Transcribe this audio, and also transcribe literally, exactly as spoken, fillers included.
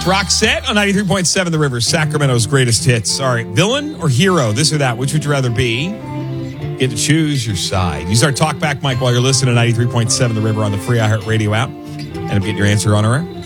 It's Roxette on ninety-three point seven The River, Sacramento's greatest hits. All right, villain or hero, this or that, which would you rather be? You get to choose your side. Use our talkback mic while you're listening to ninety-three point seven The River on the free iHeartRadio app. And get your answer on our